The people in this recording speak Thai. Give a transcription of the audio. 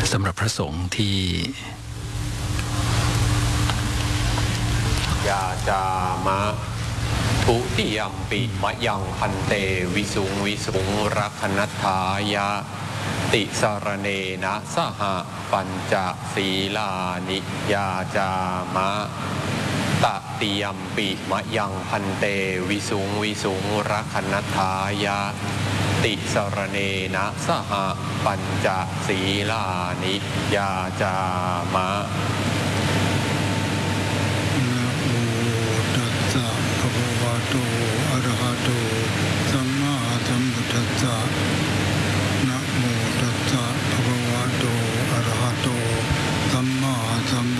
สำหรับพระสงฆ์ที่ยาจามะทุติยมปิมะยังพันเตวิสุงวิสุงรักนัฏฐายะติสารเนนะสหปัญจศีลานิยาจามะตติยมปิมะยังพันเตวิสุงวิสุงรักนัฏฐายะติสารเนนะสหปัญจศีลานิยาจามะ